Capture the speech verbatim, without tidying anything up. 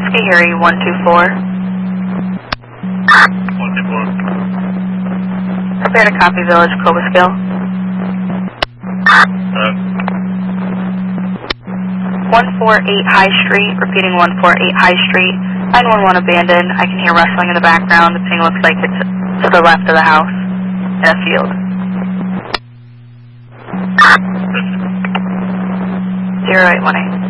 Ski Harry, one two four. one two four. Prepare to copy Village, Cobra Scale. Uh, one four eight High Street, repeating one four eight High Street. nine one one abandoned. I can hear rustling in the background. The ping looks like it's to the left of the house in a field. zero eight one eight.